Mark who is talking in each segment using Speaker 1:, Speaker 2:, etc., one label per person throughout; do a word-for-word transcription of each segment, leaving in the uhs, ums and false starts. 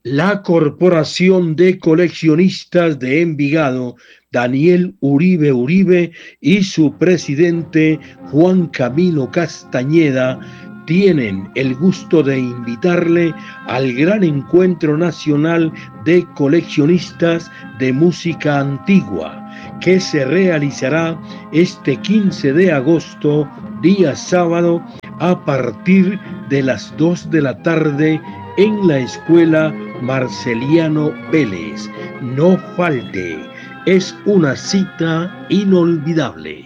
Speaker 1: La Corporación de Coleccionistas de Envigado, Daniel Uribe Uribe, y su presidente Juan Camilo Castañeda tienen el gusto de invitarle al gran encuentro nacional de coleccionistas de música antigua, que se realizará este quince de agosto, día sábado, a partir de las dos de la tarde en la Escuela Marceliano Vélez. No falte, es una cita inolvidable.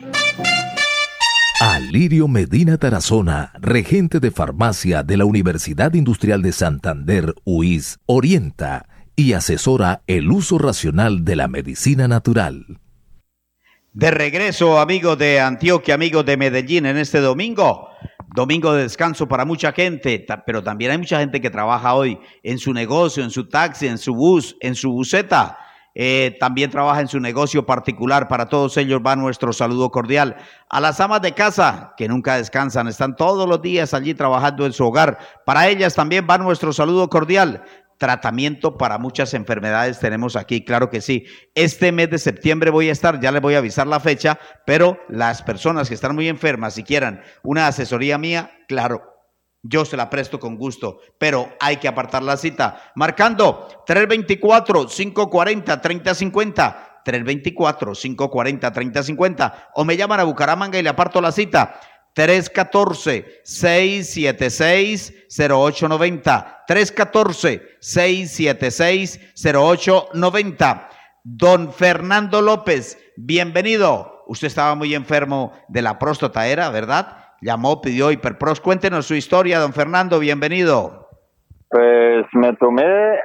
Speaker 2: Alirio Medina Tarazona, regente de farmacia de la Universidad Industrial de Santander, U I S, orienta y asesora el uso racional de la medicina natural.
Speaker 3: De regreso, amigos de Antioquia, amigos de Medellín, en este domingo. Domingo de descanso para mucha gente, pero también hay mucha gente que trabaja hoy en su negocio, en su taxi, en su bus, en su buseta. Eh, también trabaja en su negocio particular. Para todos ellos va nuestro saludo cordial. A las amas de casa, que nunca descansan, están todos los días allí trabajando en su hogar. Para ellas también va nuestro saludo cordial. Tratamiento para muchas enfermedades tenemos aquí, claro que sí. Este mes de septiembre voy a estar, ya les voy a avisar la fecha, pero las personas que están muy enfermas, si quieran una asesoría mía, claro, yo se la presto con gusto, pero hay que apartar la cita. Marcando tres veinticuatro, cinco cuarenta, treinta cincuenta, tres veinticuatro, cinco cuarenta, treinta cincuenta, o me llaman a Bucaramanga y le aparto la cita. tres uno cuatro, seis siete seis, cero ocho nueve cero, tres uno cuatro, seis siete seis, cero ocho nueve cero. Don Fernando López, bienvenido. Usted estaba muy enfermo de la próstata, ¿era verdad? Llamó, pidió Hiperpros. Cuéntenos su historia, don Fernando, bienvenido.
Speaker 4: Pues me tomé,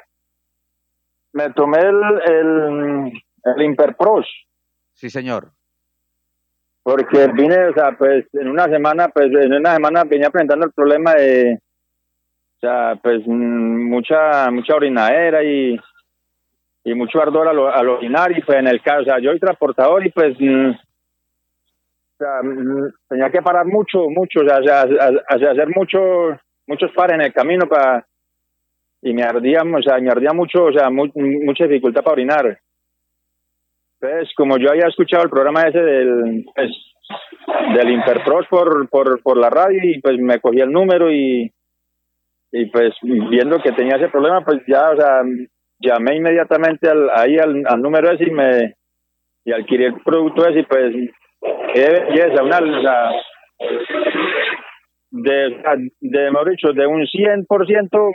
Speaker 4: me tomé el, el, el Hiperpros.
Speaker 3: Sí, señor.
Speaker 4: Porque vine, o sea, pues en una semana, pues en una semana venía presentando el problema de, o sea, pues mucha mucha orinadera y, y mucho ardor al, al orinar, y pues en el caso, o sea, yo soy transportador y pues, o sea, tenía que parar mucho, mucho, o sea, o sea, hacer mucho, muchos pares en el camino para, y me ardía, o sea, me ardía mucho, o sea, muy, mucha dificultad para orinar. Pues como yo había escuchado el programa ese del pues, del Hiperpros por, por por la radio, y pues me cogí el número y y pues viendo que tenía ese problema, pues ya, o sea, llamé inmediatamente al, ahí al, al número ese y me y adquirí el producto ese, y pues qué belleza, una, o sea, de, de, mejor dicho, de un cien por ciento,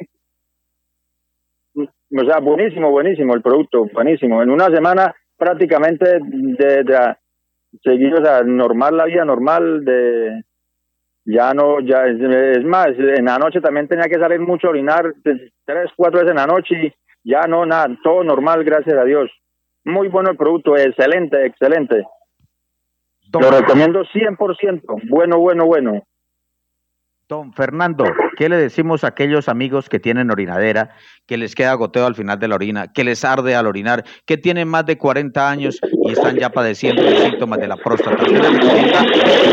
Speaker 4: o sea, buenísimo, buenísimo el producto, buenísimo. En una semana prácticamente de, de seguir, o sea, normal, la vida normal, de ya no, ya es, es más, en la noche también tenía que salir mucho a orinar, tres, cuatro veces en la noche, y ya no, nada, todo normal, gracias a Dios. Muy bueno el producto, excelente, excelente. Lo recomiendo cien por ciento, bueno, bueno, bueno.
Speaker 3: Don Fernando, ¿qué le decimos a aquellos amigos que tienen orinadera, que les queda goteo al final de la orina, que les arde al orinar, que tienen más de cuarenta años y están ya padeciendo de síntomas de la próstata? ¿Usted les recomienda?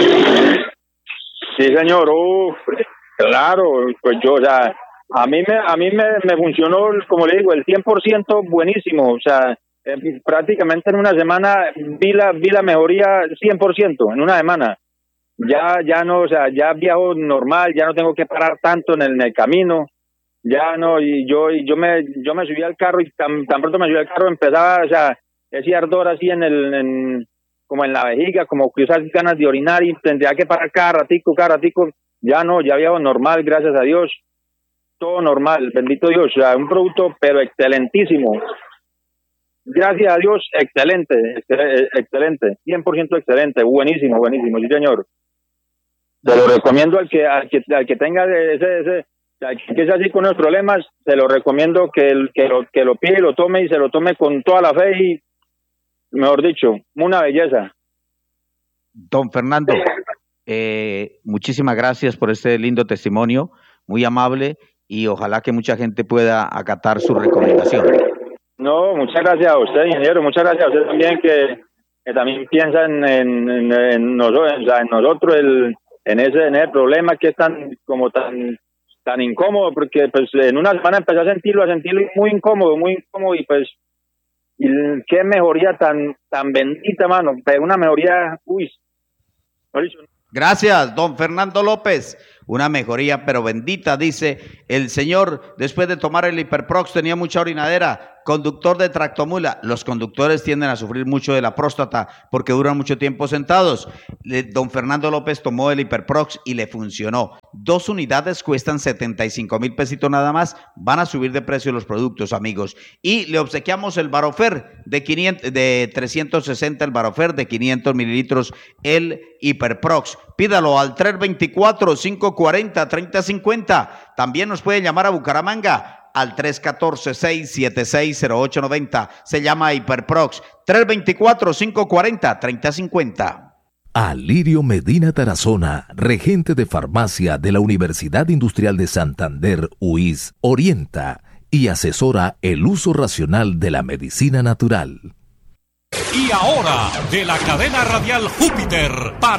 Speaker 4: Sí, señor, uf, claro, pues yo, o sea, a mí me a mí me, me funcionó, como le digo, el cien por ciento buenísimo, o sea, eh, prácticamente en una semana vi la vi la mejoría cien por ciento en una semana. Ya ya no, o sea, ya viajo normal, ya no tengo que parar tanto en el, en el camino. Ya no, y yo y yo me yo me subí al carro, y tan, tan pronto me subí al carro empezaba, o sea, ese ardor así en el en, como en la vejiga, como que esas ganas de orinar, y tendría que parar cada ratico, cada ratico. Ya no, ya viajo normal, gracias a Dios. Todo normal, bendito Dios, o sea, un producto pero excelentísimo. Gracias a Dios, excelente, excelente, cien por ciento excelente, buenísimo, buenísimo, sí señor. Se lo recomiendo al que al que, al que tenga ese, ese al que empiece así con los problemas, se lo recomiendo que, que, lo, que lo pide y lo tome, y se lo tome con toda la fe, y mejor dicho, una belleza.
Speaker 3: Don Fernando, eh, muchísimas gracias por este lindo testimonio, muy amable, y ojalá que mucha gente pueda acatar su recomendación.
Speaker 4: No, muchas gracias a usted, ingeniero, muchas gracias a usted también, que, que también piensa en, en, en, en nosotros, en nosotros el, en ese en ese problema que es tan como tan tan incómodo, porque pues en una semana empecé a sentirlo, a sentirlo muy incómodo, muy incómodo, y pues, y qué mejoría tan, tan bendita, mano, pero una mejoría, uy.
Speaker 3: Gracias, don Fernando López. Una mejoría, pero bendita, dice el señor. Después de tomar el Hiperprox tenía mucha orinadera. Conductor de tractomula. Los conductores tienden a sufrir mucho de la próstata porque duran mucho tiempo sentados. Le, don Fernando López tomó el Hiperprox y le funcionó. Dos unidades cuestan setenta y cinco mil pesitos nada más. Van a subir de precio los productos, amigos. Y le obsequiamos el Barofer de, quinientos, de trescientos sesenta, el Barofer de quinientos mililitros, el Hiperprox. Pídalo al tres dos cuatro, cinco cuatro cero, tres cero cinco cero. También nos pueden llamar a Bucaramanga al tres uno cuatro, seis siete seis, cero ocho nueve cero. Se llama Hiperprox. tres dos cuatro, cinco cuatro cero, tres cero cinco cero.
Speaker 2: Alirio Medina Tarazona, regente de farmacia de la Universidad Industrial de Santander, U I S, orienta y asesora el uso racional de la medicina natural.
Speaker 5: Y ahora, de la cadena radial Júpiter, para